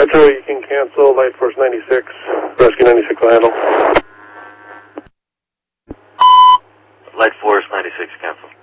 Metro, you can cancel. Light Force 96. Rescue 96 will handle. Light Force 96, cancel.